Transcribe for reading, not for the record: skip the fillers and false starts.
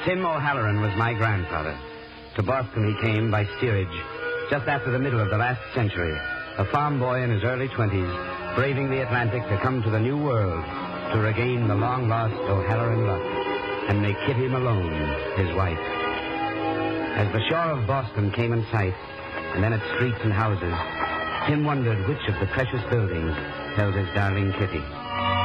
Tim O'Halloran was my grandfather. To Boston he came by steerage, just after the middle of the last century, a farm boy in his early 20s, braving the Atlantic to come to the New World, to regain the long-lost O'Halloran luck, and make Kitty Malone his wife. As the shore of Boston came in sight, and then its streets and houses, Tim wondered which of the precious buildings held his darling Kitty.